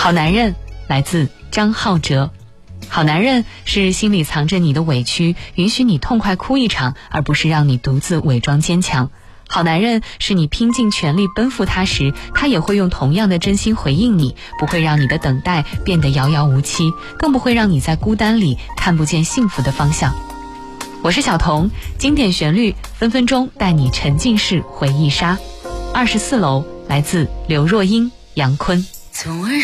好男人来自张浩哲。好男人是心里藏着你的委屈，允许你痛快哭一场，而不是让你独自伪装坚强。好男人是你拼尽全力奔赴他时，他也会用同样的真心回应你，不会让你的等待变得遥遥无期，更不会让你在孤单里看不见幸福的方向。我是小童，经典旋律分分钟带你沉浸式回忆杀。24楼来自刘若英、杨坤。 从温